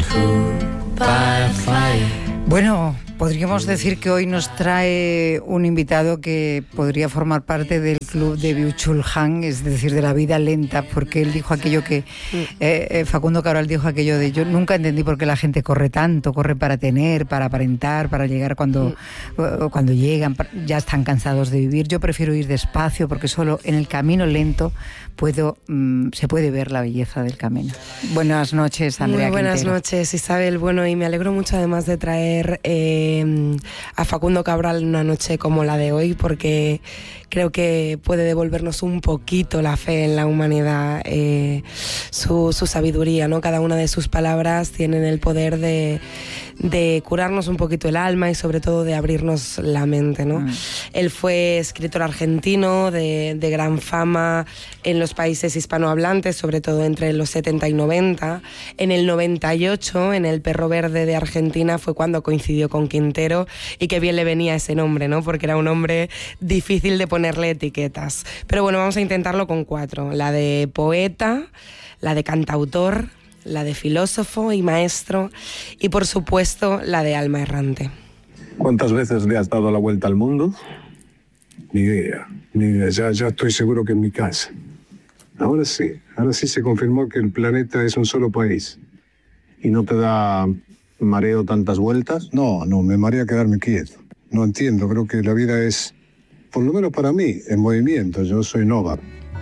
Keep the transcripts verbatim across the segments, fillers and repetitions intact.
Bueno, podríamos decir que hoy nos trae un invitado que podría formar parte del club de Byung-Chul Han, es decir, de la vida lenta, porque él dijo aquello que eh, eh, Facundo Cabral dijo aquello de yo nunca entendí por qué la gente corre tanto, corre para tener, para aparentar, para llegar cuando, uh, cuando llegan, ya están cansados de vivir. Yo prefiero ir despacio porque solo en el camino lento puedo um, se puede ver la belleza del camino. Buenas noches, Andrea. Muy buenas Quintero. noches, Isabel. Bueno, y me alegro mucho además de traer eh, a Facundo Cabral en una noche como la de hoy, porque creo que puede devolvernos un poquito la fe en la humanidad, eh, su, su sabiduría, ¿no? Cada una de sus palabras tienen el poder de, de curarnos un poquito el alma y sobre todo de abrirnos la mente, ¿no? Mm. Él fue escritor argentino de, de gran fama en los países hispanohablantes, sobre todo entre los setenta y noventa. En el noventa y ocho, en El Perro Verde de Argentina, fue cuando coincidió con Quintero, y qué bien le venía ese nombre, ¿no? Porque era un hombre difícil de ponerle etiquetas. Pero bueno, vamos a intentarlo con cuatro. La de poeta, la de cantautor, la de filósofo y maestro, y por supuesto la de alma errante. ¿Cuántas veces le has dado la vuelta al mundo? Ni idea, ni idea. Ya, ya estoy seguro que en mi casa. Ahora sí, ahora sí se confirmó que el planeta es un solo país. ¿Y no te da mareo tantas vueltas? No, no, me marea quedarme quieto. No entiendo, creo que la vida es, por lo menos para mí, en movimiento. Yo soy Nova.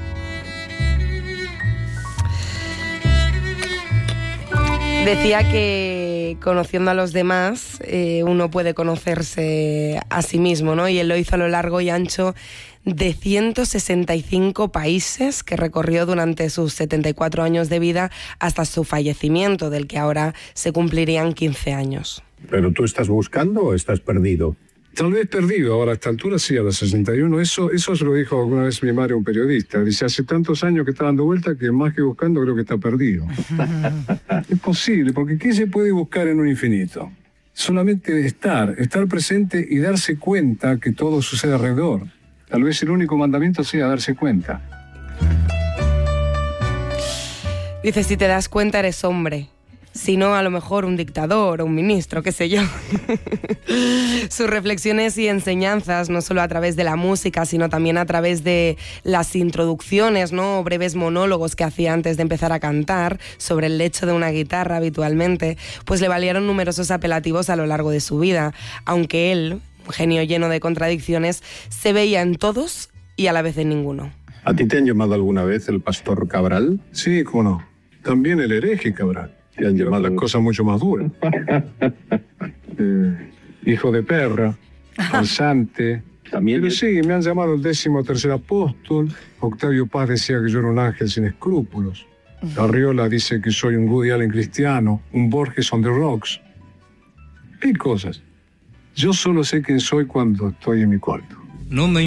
Decía que conociendo a los demás eh, uno puede conocerse a sí mismo, ¿no? Y él lo hizo a lo largo y ancho de ciento sesenta y cinco países que recorrió durante sus setenta y cuatro años de vida hasta su fallecimiento, del que ahora se cumplirían quince años. ¿Pero tú estás buscando o estás perdido? Tal vez perdido, ahora a esta altura sí, a los sesenta y uno. Eso, eso se lo dijo alguna vez mi madre a un periodista. Dice, hace tantos años que está dando vuelta que más que buscando creo que está perdido. Es posible, porque ¿qué se puede buscar en un infinito? Solamente estar, estar presente y darse cuenta que todo sucede alrededor. Tal vez el único mandamiento sea darse cuenta. Dice, si te das cuenta eres hombre. Si no, a lo mejor un dictador o un ministro, qué sé yo. Sus reflexiones y enseñanzas, no solo a través de la música, sino también a través de las introducciones, ¿no? O breves monólogos que hacía antes de empezar a cantar, sobre el lecho de una guitarra habitualmente, pues le valieron numerosos apelativos a lo largo de su vida, aunque él, un genio lleno de contradicciones, se veía en todos y a la vez en ninguno. ¿A ti te han llamado alguna vez el pastor Cabral? Sí, cómo no. También el hereje Cabral. Te han llamado las cosas mucho más duras. eh, hijo de perra, farsante. También. Pero sí, me han llamado el décimo tercer apóstol. Octavio Paz decía que yo era un ángel sin escrúpulos. Arriola dice que soy un Woody Allen cristiano, un Borges on the rocks. Hay cosas. Yo solo sé quién soy cuando estoy en mi cuarto. No me